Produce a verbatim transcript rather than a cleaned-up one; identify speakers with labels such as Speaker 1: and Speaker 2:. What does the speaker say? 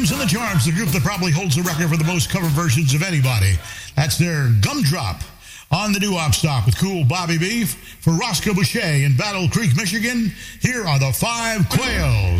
Speaker 1: Williams and the Charms, the group that probably holds the record for the most cover versions of anybody. That's their Gumdrop on the doo-wop stock with Cool Bobby Beef. For Roscoe Boucher in Battle Creek, Michigan, here are the Five Quails.